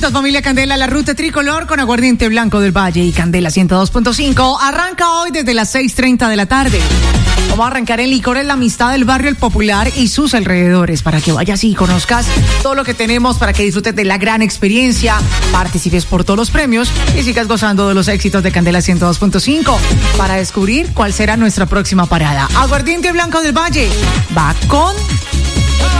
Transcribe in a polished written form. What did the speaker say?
éxitos, familia Candela, la ruta tricolor con aguardiente blanco del Valle y Candela 102.5. Arranca hoy desde las 6:30 de la tarde. Vamos a arrancar en Licores La Amistad del Barrio El Popular y sus alrededores para que vayas y conozcas todo lo que tenemos, para que disfrutes de la gran experiencia, participes por todos los premios y sigas gozando de los éxitos de Candela 102.5 para descubrir cuál será nuestra próxima parada. Aguardiente blanco del Valle va con